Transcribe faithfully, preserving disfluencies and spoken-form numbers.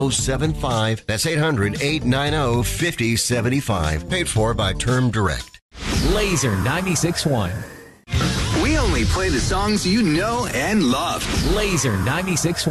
seven five. That's eight hundred, eight nine zero, five zero seven five. Paid for by Term Direct. Laser ninety-six point one. We only play the songs you know and love. Laser ninety-six point one.